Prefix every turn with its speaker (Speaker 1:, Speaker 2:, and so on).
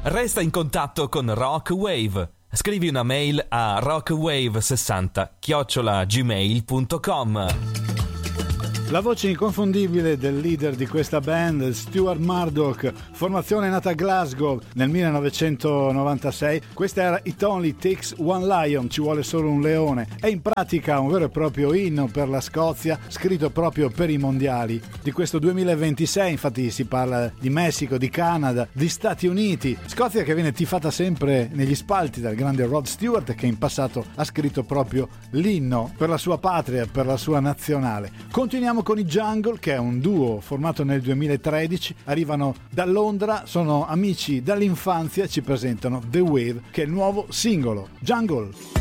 Speaker 1: Resta in contatto con Rock Wave. Scrivi una mail a rockwave60@gmail.com.
Speaker 2: La voce inconfondibile del leader di questa band, Stuart Murdoch, formazione nata a Glasgow nel 1996. Questa era It Only Takes One Lion, ci vuole solo un leone. È in pratica un vero e proprio inno per la Scozia, scritto proprio per i mondiali di questo 2026. Infatti si parla di Messico, di Canada, di Stati Uniti. Scozia che viene tifata sempre negli spalti dal grande Rod Stewart, che in passato ha scritto proprio l'inno per la sua patria, per la sua nazionale. Continuiamo con i Jungle, che è un duo formato nel 2013, arrivano da Londra, sono amici dall'infanzia, ci presentano The Wave, che è il nuovo singolo. Jungle.